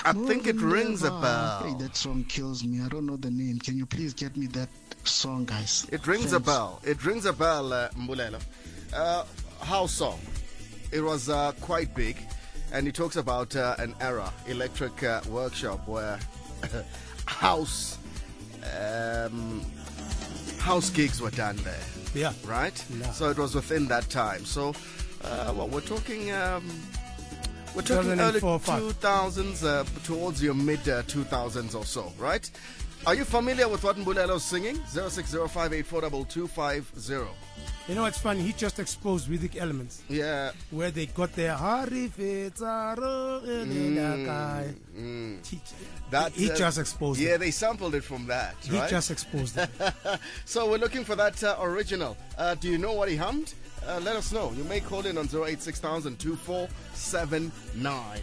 I think it rings a bell. Hey, that song kills me. I don't know the name. Can you please get me that song, guys? It rings a bell. It rings a bell, Mbulelo. House song. It was quite big, and he talks about an era, Electric Workshop, where house gigs were done there. Yeah. Right? Yeah. So it was within that time. So, we're talking early 2004, 2000s, towards your mid 2000s or so, right? Are you familiar with what Mbulelo is singing? 0605842250. You know, it's funny. He just exposed rhythmic elements. Yeah. Where they got their he just exposed Yeah, it. they sampled it from that, He right? just exposed it. So we're looking for that original. Do you know what he hummed? Let us know. You may call in on 086 2479.